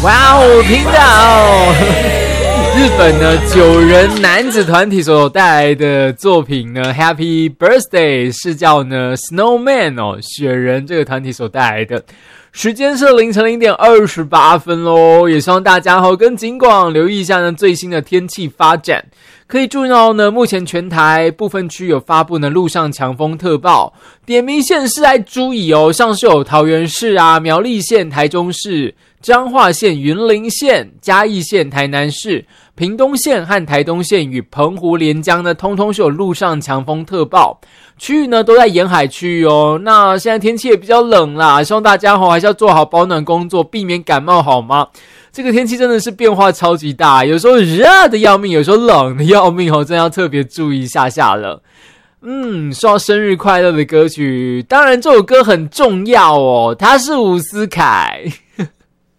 哇哦，听到日本呢9人男子团体所带来的作品呢 Happy Birthday 是叫呢 Snowman 哦，雪人这个团体所带来的。时间是凌晨0点28分咯，也希望大家跟警广留意一下呢最新的天气发展。可以注意到呢，目前全台部分区有发布呢陆上强风特报，点名县市来注意哦，像是有桃园市啊、苗栗县、台中市、彰化县、云林县、嘉义县、台南市、屏东县和台东县与澎湖连江呢，通通是有陆上强风特报。区域呢都在沿海区域哦。那现在天气也比较冷啦，希望大家还是要做好保暖工作，避免感冒好吗？这个天气真的是变化超级大，有时候热的要命，有时候冷的要命哦，真的要特别注意一下了。说到生日快乐的歌曲，当然这首歌很重要哦，它是伍思凯。